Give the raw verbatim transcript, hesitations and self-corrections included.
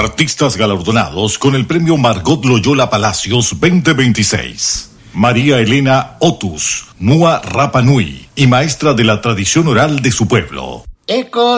Artistas galardonados con el premio Margot Loyola Palacios veinte veintiséis. María Elena Otus, Mua Rapa Nui y maestra de la tradición oral de su pueblo. Eco